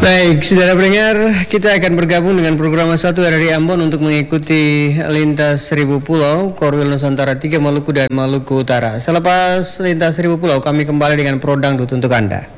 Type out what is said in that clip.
Baik, saudara pendengar, kita akan bergabung dengan program 1 RRI Ambon untuk mengikuti lintas 1000 pulau, Korwil Nusantara 3 Maluku dan Maluku Utara. Selepas lintas 1000 pulau, kami kembali dengan Pro Dangdut untuk Anda.